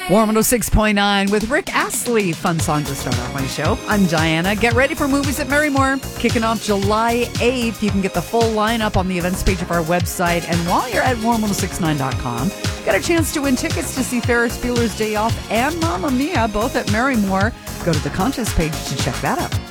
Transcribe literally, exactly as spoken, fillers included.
Warm one oh six point nine with Rick Astley. Fun song to start off my show. I'm Diana. Get ready for Movies at Merrymore. Kicking off July eighth. You can get the full lineup on the events page of our website. And while you're at warm ten sixty-nine dot com, get a chance to win tickets to see Ferris Bueller's Day Off and Mamma Mia, both at Merrymore. Go to the contest page to check that out.